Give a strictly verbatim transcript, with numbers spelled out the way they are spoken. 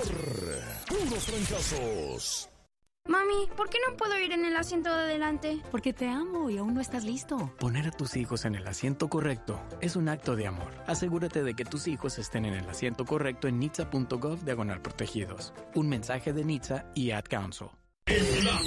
puros fracasos. Mami, ¿por qué no puedo ir en el asiento de adelante? Porque te amo y aún no estás listo. Poner a tus hijos en el asiento correcto es un acto de amor. Asegúrate de que tus hijos estén en el asiento correcto en nitsa punto gov diagonal protegidos. Un mensaje de Nitsa y Ad Council.